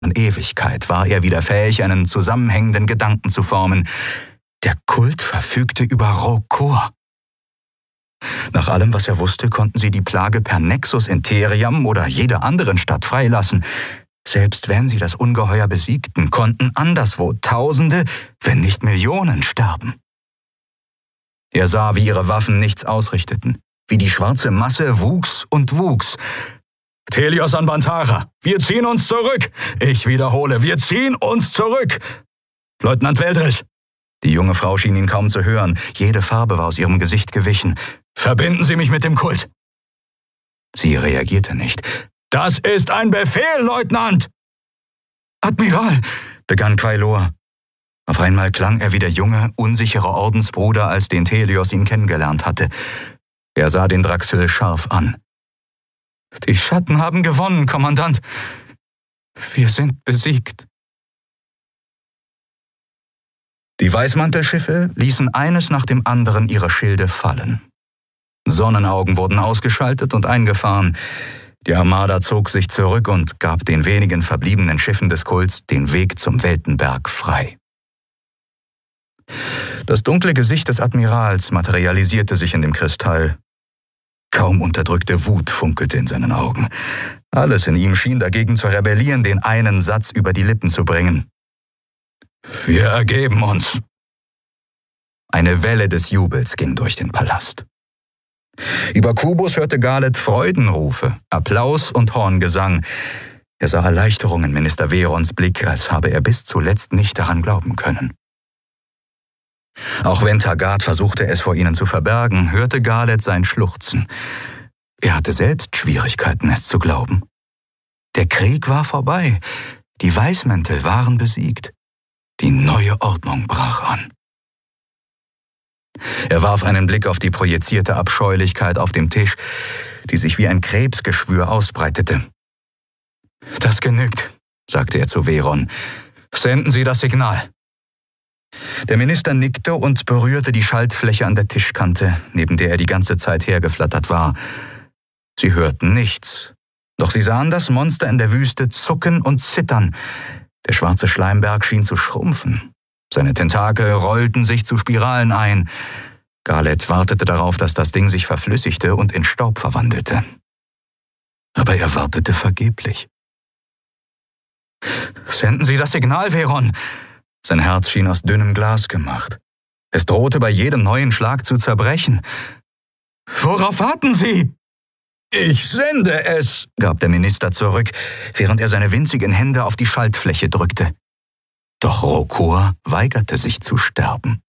Ewigkeit war er wieder fähig, einen zusammenhängenden Gedanken zu formen. Der Kult verfügte über Rokor. Nach allem, was er wusste, konnten sie die Plage per Nexus in Theriam oder jeder anderen Stadt freilassen. Selbst wenn sie das Ungeheuer besiegten, konnten anderswo Tausende, wenn nicht Millionen sterben. Er sah, wie ihre Waffen nichts ausrichteten, wie die schwarze Masse wuchs und wuchs. »Telios an Bantara, wir ziehen uns zurück! Ich wiederhole, wir ziehen uns zurück! Leutnant Veldrich!« Die junge Frau schien ihn kaum zu hören, jede Farbe war aus ihrem Gesicht gewichen. »Verbinden Sie mich mit dem Kult!« Sie reagierte nicht. »Das ist ein Befehl, Leutnant!« »Admiral«, begann Quailor. Auf einmal klang er wie der junge, unsichere Ordensbruder, als den Telios ihn kennengelernt hatte. Er sah den Draxil scharf an. »Die Schatten haben gewonnen, Kommandant. Wir sind besiegt.« Die Weißmantelschiffe ließen eines nach dem anderen ihre Schilde fallen. Sonnenaugen wurden ausgeschaltet und eingefahren. Die Armada zog sich zurück und gab den wenigen verbliebenen Schiffen des Kults den Weg zum Weltenberg frei. Das dunkle Gesicht des Admirals materialisierte sich in dem Kristall. Kaum unterdrückte Wut funkelte in seinen Augen. Alles in ihm schien dagegen zu rebellieren, den einen Satz über die Lippen zu bringen. »Wir ergeben uns!« Eine Welle des Jubels ging durch den Palast. Über Kubus hörte Garlet Freudenrufe, Applaus und Horngesang. Er sah Erleichterung in Minister Verons Blick, als habe er bis zuletzt nicht daran glauben können. Auch wenn Taggart versuchte, es vor ihnen zu verbergen, hörte Garlet sein Schluchzen. Er hatte selbst Schwierigkeiten, es zu glauben. Der Krieg war vorbei, die Weißmäntel waren besiegt. Die neue Ordnung brach an. Er warf einen Blick auf die projizierte Abscheulichkeit auf dem Tisch, die sich wie ein Krebsgeschwür ausbreitete. »Das genügt«, sagte er zu Veron. »Senden Sie das Signal.« Der Minister nickte und berührte die Schaltfläche an der Tischkante, neben der er die ganze Zeit hergeflattert war. Sie hörten nichts, doch sie sahen das Monster in der Wüste zucken und zittern. Der schwarze Schleimberg schien zu schrumpfen. Seine Tentakel rollten sich zu Spiralen ein. Garlet wartete darauf, dass das Ding sich verflüssigte und in Staub verwandelte. Aber er wartete vergeblich. »Senden Sie das Signal, Veron!« Sein Herz schien aus dünnem Glas gemacht. Es drohte bei jedem neuen Schlag zu zerbrechen. »Worauf warten Sie?« »Ich sende es«, gab der Minister zurück, während er seine winzigen Hände auf die Schaltfläche drückte. Doch Rokor weigerte sich zu sterben.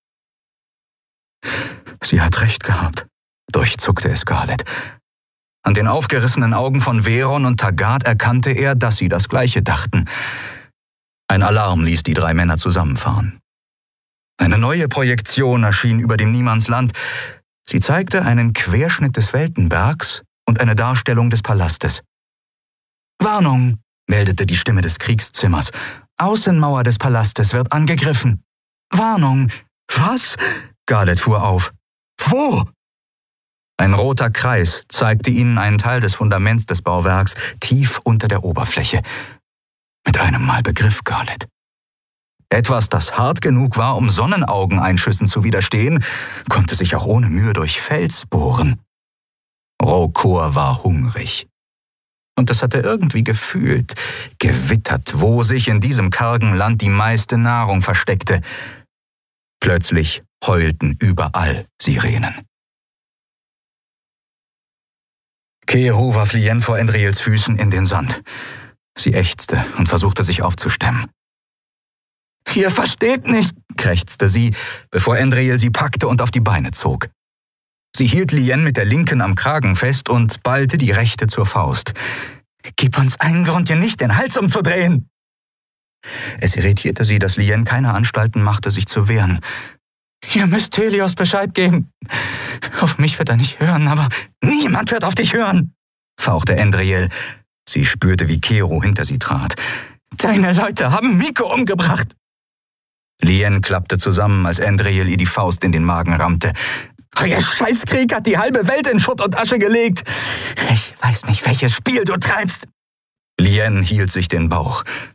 »Sie hat recht gehabt«, durchzuckte es Garlet. An den aufgerissenen Augen von Veron und Taggart erkannte er, dass sie das Gleiche dachten. Ein Alarm ließ die drei Männer zusammenfahren. Eine neue Projektion erschien über dem Niemandsland. Sie zeigte einen Querschnitt des Weltenbergs und eine Darstellung des Palastes. »Warnung«, meldete die Stimme des Kriegszimmers. »Außenmauer des Palastes wird angegriffen.« »Warnung!« »Was?« Garlet fuhr auf. »Wo?« Ein roter Kreis zeigte ihnen einen Teil des Fundaments des Bauwerks tief unter der Oberfläche. Mit einem Mal begriff Garlet. Etwas, das hart genug war, um Sonnenaugeneinschüssen zu widerstehen, konnte sich auch ohne Mühe durch Fels bohren. Rokor war hungrig. Und es hatte irgendwie gefühlt, gewittert, wo sich in diesem kargen Land die meiste Nahrung versteckte. Plötzlich heulten überall Sirenen. Keeru warf Lien vor Endriels Füßen in den Sand. Sie ächzte und versuchte sich aufzustemmen. »Ihr versteht nicht«, krächzte sie, bevor Endriel sie packte und auf die Beine zog. Sie hielt Lien mit der linken am Kragen fest und ballte die rechte zur Faust. »Gib uns einen Grund, dir nicht den Hals umzudrehen!« Es irritierte sie, dass Lien keine Anstalten machte, sich zu wehren. »Ihr müsst Helios Bescheid geben. Auf mich wird er nicht hören, aber niemand wird auf dich hören«, fauchte Endriel. Sie spürte, wie Keeru hinter sie trat. »Deine Leute haben Miko umgebracht!« Lien klappte zusammen, als Endriel ihr die Faust in den Magen rammte. »Euer Scheißkrieg hat die halbe Welt in Schutt und Asche gelegt. Ich weiß nicht, welches Spiel du treibst.« Lien hielt sich den Bauch.